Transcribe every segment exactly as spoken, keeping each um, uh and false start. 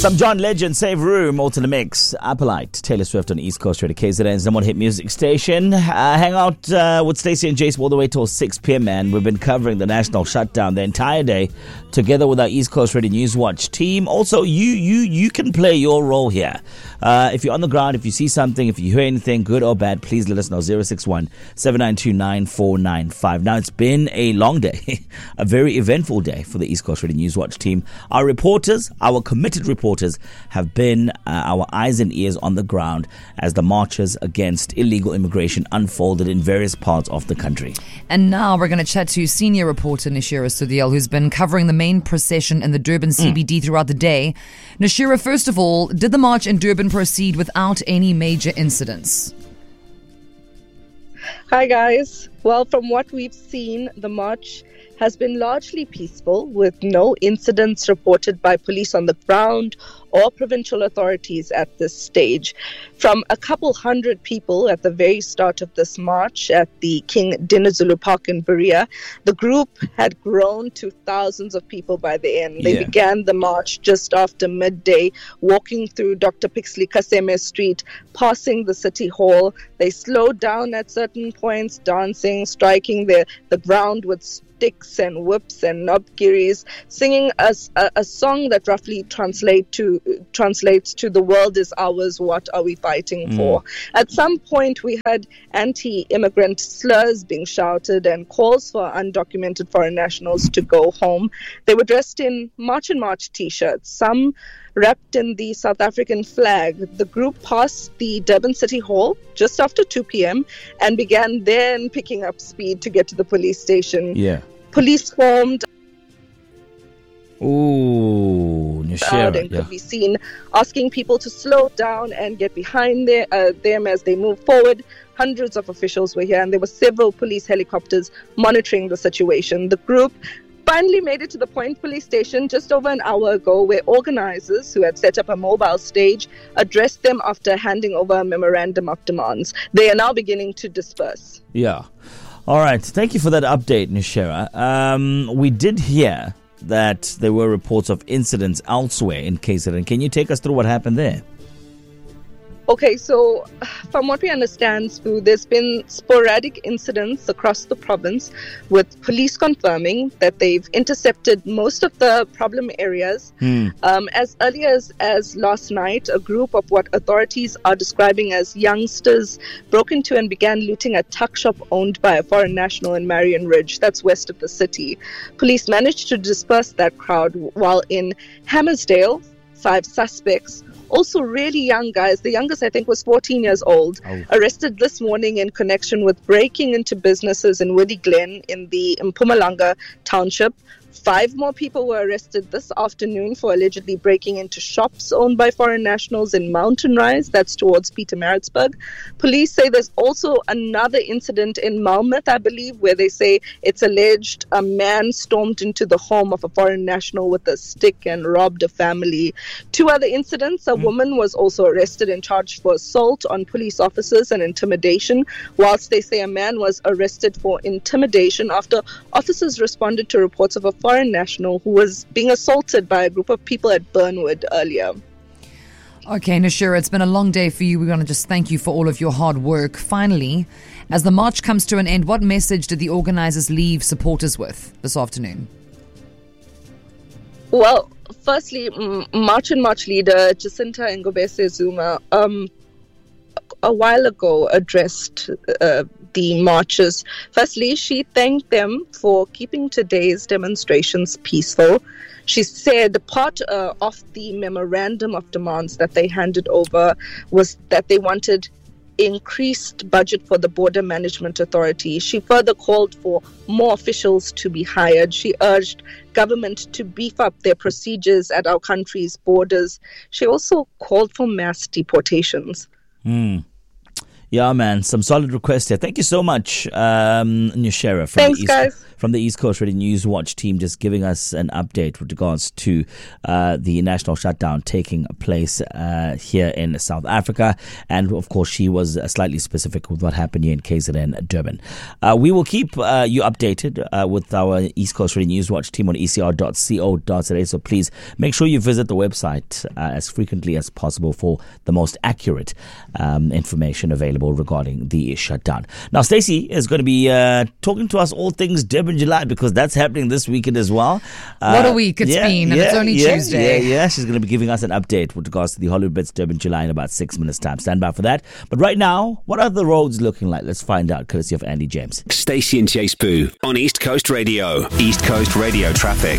Some John Legend, Save Room, all to the mix. Appleite, Taylor Swift on East Coast Radio, K Z N's number one hit music station. Uh, hang out uh, with Stacey and Jace all the way till six p.m, man. We've been covering the national shutdown the entire day together with our East Coast Radio News Watch team. Also, you you you can play your role here. Uh, if you're on the ground, if you see something, if you hear anything, good or bad, please let us know. zero six one, seven nine two, nine four nine five. Now, it's been a long day, a very eventful day for the East Coast Radio News Watch team. Our reporters, our committed reporters, have been uh, our eyes and ears on the ground as the marches against illegal immigration unfolded in various parts of the country. And now we're going to chat to senior reporter Nashira Sudiel, who's been covering the main procession in the Durban C B D mm. throughout the day. Nashira, first of all, did the march in Durban proceed without any major incidents? Hi guys. Well, from what we've seen, the march has been largely peaceful, with no incidents reported by police on the ground or provincial authorities at this stage. From a couple hundred people at the very start of this march at the King Dinizulu Park in Berea, the group had grown to thousands of people by the end. They yeah. began the march just after midday, walking through Doctor Pixley Kaseme Street, passing the City Hall. They slowed down at certain points, dancing, striking the, the ground with sticks and whips and knobgiris, singing a, a, a song that roughly translate to, translates to "The world is ours, what are we fighting mm. for?" At some point, we had anti-immigrant slurs being shouted and calls for undocumented foreign nationals to go home. They were dressed in March and March t-shirts, some wrapped in the South African flag. The group passed the Durban City Hall just after two p.m. and began then picking up speed to get to the police station. Yeah. Police formed Ooh, Nashira, and yeah. could be seen asking people to slow down and get behind their, uh, them as they move forward. Hundreds of officials were here, and there were several police helicopters monitoring the situation. The group finally made it to the Point Police Station just over an hour ago, where organizers who had set up a mobile stage addressed them after handing over a memorandum of demands. They are now beginning to disperse. Yeah. All right. Thank you for that update, Nashira. Um, we did hear that there were reports of incidents elsewhere in K Z N. Can you take us through what happened there? Okay, so from what we understand, Spoo, there's been sporadic incidents across the province, with police confirming that they've intercepted most of the problem areas. Hmm. Um, as early as, as last night, a group of what authorities are describing as youngsters broke into and began looting a tuck shop owned by a foreign national in Marion Ridge, that's west of the city. Police managed to disperse that crowd, while in Hammersdale, five suspects, also really young guys, the youngest I think was fourteen years old, oh. arrested this morning in connection with breaking into businesses in Woody Glen in the Mpumalanga township. Five more people were arrested this afternoon for allegedly breaking into shops owned by foreign nationals in Mountain Rise, that's towards Pietermaritzburg. Police say there's also another incident in Malmöth, I believe, where they say it's alleged a man stormed into the home of a foreign national with a stick and robbed a family. Two other incidents, a mm. woman was also arrested and charged for assault on police officers and intimidation, whilst they say a man was arrested for intimidation after officers responded to reports of a foreign national who was being assaulted by a group of people at Burnwood earlier. Okay, Nashira, it's been a long day for you. We want to just thank you for all of your hard work. Finally, as the march comes to an end, what message did the organizers leave supporters with this afternoon? Well, firstly, March and March leader Jacinta Ngobese Zuma um, a while ago addressed uh, the marchers. Firstly, she thanked them for keeping today's demonstrations peaceful. She said part uh, of the memorandum of demands that they handed over was that they wanted increased budget for the Border Management Authority. She further called for more officials to be hired. She urged government to beef up their procedures at our country's borders. She also called for mass deportations. Mm. Yeah, man, some solid requests here. Thank you so much, um, Nashira. From Thanks, the East, guys. from the East Coast Radio News Watch team, just giving us an update with regards to uh, the national shutdown taking place uh, here in South Africa. And of course, she was uh, slightly specific with what happened here in K Z N, Durban. Uh, we will keep uh, you updated uh, with our East Coast Radio News Watch team on E C R dot co dot za. So please make sure you visit the website uh, as frequently as possible for the most accurate um, information available regarding the shutdown. Now, Stacey is going to be uh, talking to us all things Durban July, because that's happening this weekend as well. Uh, what a week it's yeah, been, and yeah, it's only yeah, Tuesday. Yeah, yeah, she's going to be giving us an update with regards to the Hollywood Bits Durban July in about six minutes' time. Stand by for that. But right now, what are the roads looking like? Let's find out, courtesy of Andy James. Stacey and Jace Boo on East Coast Radio. East Coast Radio traffic.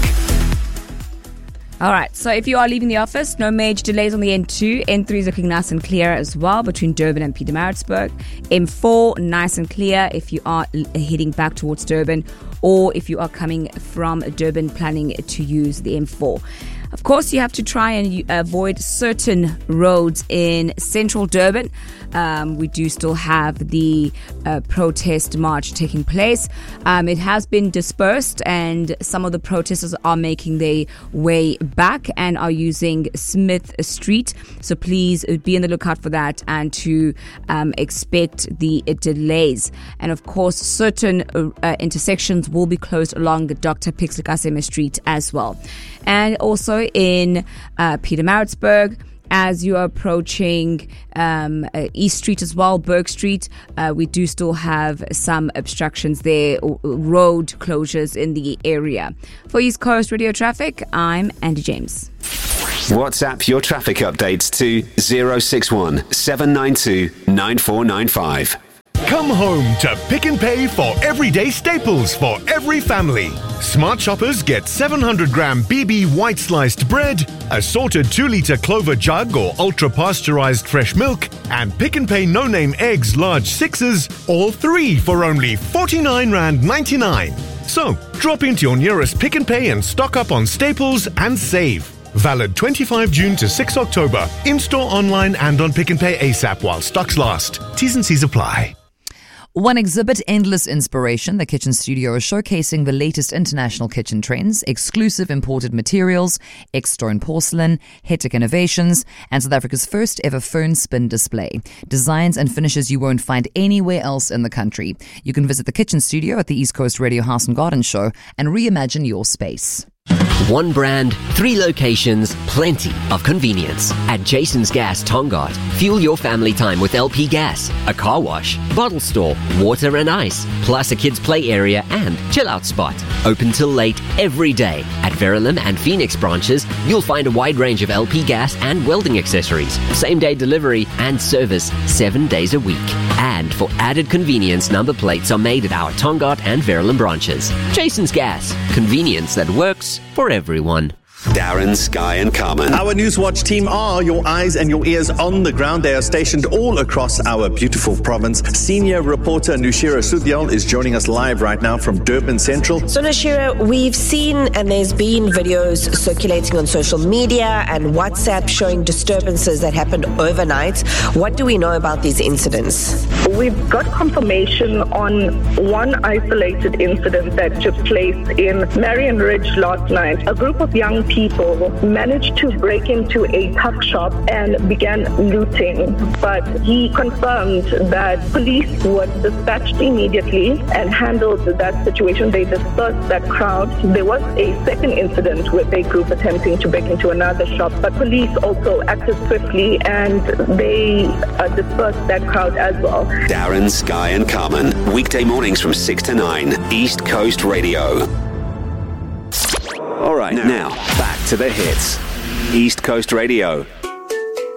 All right, so if you are leaving the office, no major delays on the N two. N three is looking nice and clear as well between Durban and Pietermaritzburg. M four, nice and clear if you are heading back towards Durban, or if you are coming from Durban planning to use the M four. Of course, you have to try and avoid certain roads in central Durban. Um, we do still have the uh, protest march taking place. Um, it has been dispersed, and some of the protesters are making their way back and are using Smith Street. So please be on the lookout for that, and to um, expect the uh, delays. And of course, certain uh, intersections will be closed along Doctor Pixley Street as well. And also in uh, Pietermaritzburg, as you are approaching um, uh, East Street as well, Burke Street, uh, we do still have some obstructions there, road closures in the area. For East Coast Radio Traffic, I'm Andy James. WhatsApp your traffic updates to zero six one seven nine two nine four nine five. Come home to Pick and Pay for everyday staples for every family. Smart shoppers get seven hundred gram B B white sliced bread, assorted two litre Clover jug or ultra pasteurized fresh milk, and Pick and Pay no-name eggs large sixes, all three for only forty-nine rand ninety-nine. So, drop into your nearest Pick and Pay and stock up on staples and save. Valid twenty-fifth of June to sixth of October. In-store, online and on Pick and Pay ASAP while stocks last. T's and C's apply. One exhibit, Endless Inspiration, the kitchen studio is showcasing the latest international kitchen trends, exclusive imported materials, ex-stone porcelain, high-tech innovations, and South Africa's first ever phone spin display. Designs and finishes you won't find anywhere else in the country. You can visit the kitchen studio at the East Coast Radio House and Garden Show and reimagine your space. One brand, three locations, plenty of convenience. At Jason's Gas Tongaat, fuel your family time with L P gas, a car wash, bottle store, water and ice, plus a kids' play area and chill-out spot. Open till late every day. At Verulam and Phoenix branches, you'll find a wide range of L P gas and welding accessories, same-day delivery and service seven days a week. And for added convenience, number plates are made at our Tongaat and Verulam branches. Jason's Gas, convenience that works for everyone. Darren, Sky and Carmen. Our Newswatch team are your eyes and your ears on the ground. They are stationed all across our beautiful province. Senior reporter Nushira Sudhyal is joining us live right now from Durban Central. So Nushira, we've seen and there's been videos circulating on social media and WhatsApp showing disturbances that happened overnight. What do we know about these incidents? We've got confirmation on one isolated incident that took place in Marion Ridge last night. A group of young people people managed to break into a tuck shop and began looting. But he confirmed that police were dispatched immediately and handled that situation. They dispersed that crowd. There was a second incident with a group attempting to break into another shop, but police also acted swiftly and they uh, dispersed that crowd as well. Darren, Sky and Carmen, weekday mornings from six to nine, East Coast Radio. All right, now, now back to the hits. East Coast Radio.